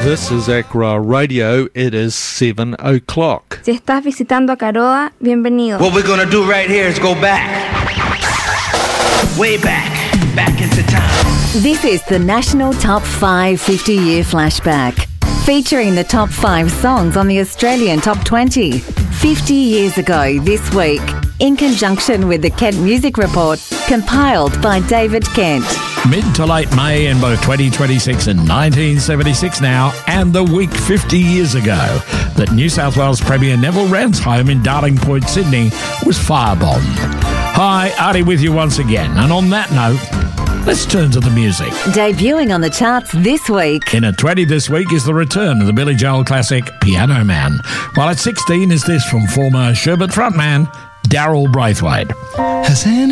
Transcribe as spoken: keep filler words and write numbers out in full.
This is Accra Radio. It is seven o'clock. Si estás visitando a Caroa, bienvenido. What we're gonna do right here is go back. Way back. Back into time. This is the National Top five fifty-year Flashback, featuring the top five songs on the Australian Top twenty. fifty years ago this week, in conjunction with the Kent Music Report, compiled by David Kent. Mid to late May in both twenty twenty-six and nineteen seventy-six now, and the week fifty years ago that New South Wales Premier Neville Wran's home in Darling Point, Sydney was firebombed. Hi, Artie with you once again, and on that note, let's turn to the music. Debuting on the charts this week. In at twenty this week is the return of the Billy Joel classic Piano Man, while at sixteen is this from former Sherbet frontman Daryl Braithwaite. Has